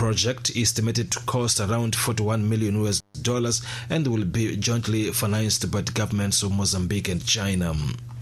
project is estimated to cost around $41 million and will be jointly financed by the governments of Mozambique and China.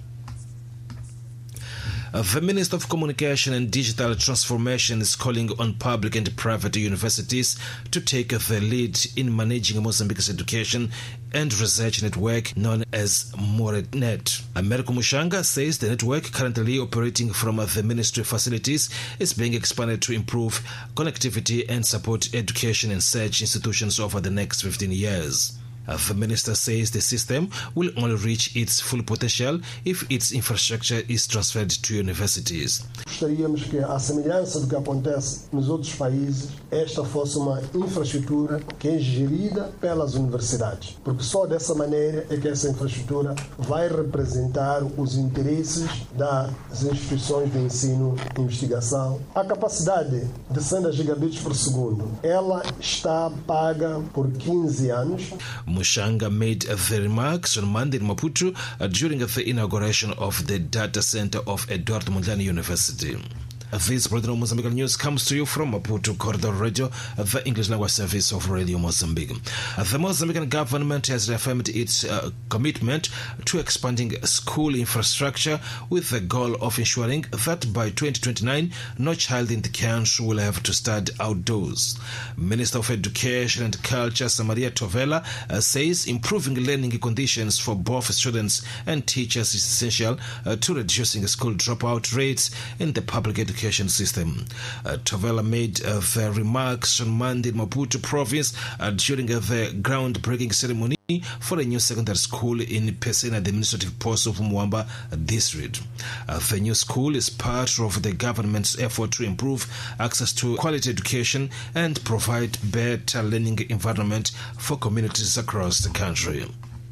The Minister of Communication and Digital Transformation is calling on public and private universities to take the lead in managing Mozambique's education and research network known as MoreNet. Americo Mushanga says the network, currently operating from the ministry facilities, is being expanded to improve connectivity and support education and research institutions over the next 15 years. The minister says the system will only reach its full potential if its infrastructure is transferred to universities. Gostaríamos que, à semelhança do que acontece nos outros países, esta fosse uma infraestrutura que é gerida pelas universidades, porque só dessa maneira é que essa infraestrutura vai representar os interesses das instituições de ensino e investigação. A capacidade de 100 gigabits por segundo, ela está paga por 15 anos. Mushanga made the remarks on Monday in Maputo during the inauguration of the data center of Eduardo Mondlane University. This Brother Mozambique news comes to you from Maputo Corridor Radio, the English language service of Radio Mozambique. The Mozambican government has reaffirmed its commitment to expanding school infrastructure with the goal of ensuring that by 2029, no child in the country will have to study outdoors. Minister of Education and Culture, Samaria Tovela, says improving learning conditions for both students and teachers is essential to reducing school dropout rates in the public education system. Tovela made the remarks on Monday in Maputo province during the groundbreaking ceremony for a new secondary school in Pesena, the administrative post of Mwamba district. The new school is part of the government's effort to improve access to quality education and provide better learning environment for communities across the country.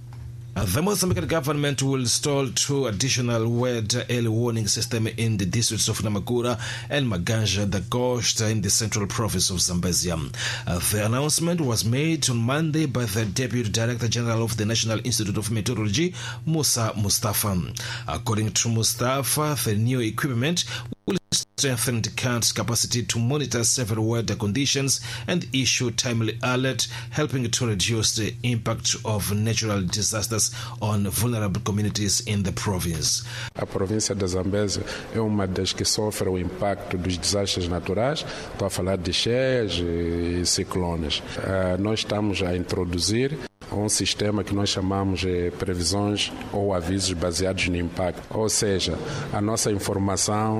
The Mozambican government will install 2 additional weather early warning systems in the districts of Namakura and Maganja, the coast in the central province of Zambezia. The announcement was made on Monday by the Deputy Director General of the National Institute of Meteorology, Musa Mustafa. According to Mustafa, the new equipment will strengthen the country's capacity to monitor several weather conditions and issue timely alert, helping to reduce the impact of natural disasters on vulnerable communities in the province. A província da Zambésia é uma das que sofre o impacto dos desastres naturais. Estou a falar de cheias e ciclones. Nós estamos a introduzir um sistema que nós chamamos de previsões ou avisos baseados no impacto. Ou seja, a nossa informação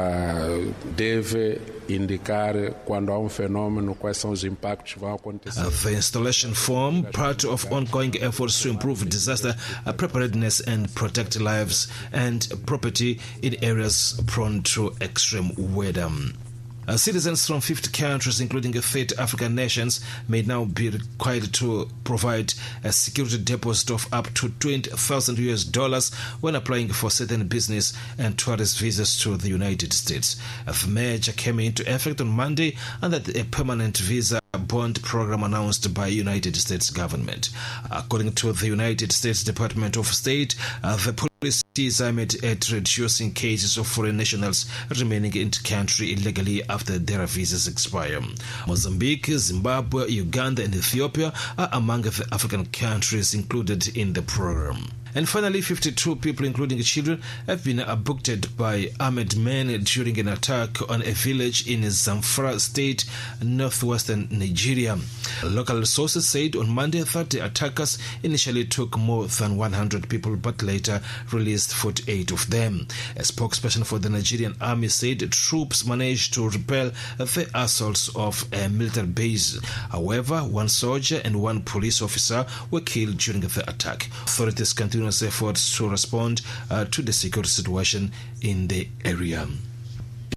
deve indicar quando há fenômeno quais são os impactos que vão acontecer. The installation form part of ongoing efforts to improve disaster preparedness and protect lives and property in areas prone to extreme weather. Citizens from 50 countries, including 30 African nations, may now be required to provide a security deposit of up to $20,000 when applying for certain business and tourist visas to the United States. The measure came into effect on Monday under a permanent visa bond program announced by United States government. According to the United States Department of State, the policy is aimed at reducing cases of foreign nationals remaining in the country illegally after their visas expire. Mozambique, Zimbabwe, Uganda and Ethiopia are among the African countries included in the program. And finally, 52 people, including children, have been abducted by armed men during an attack on a village in Zamfara state, northwestern Nigeria. Local sources said on Monday that the attackers initially took more than 100 people but later released 48 of them. A spokesperson for the Nigerian army said troops managed to repel the assaults of a military base. However, 1 soldier and 1 police officer were killed during the attack. Authorities continue efforts to respond to the security situation in the area.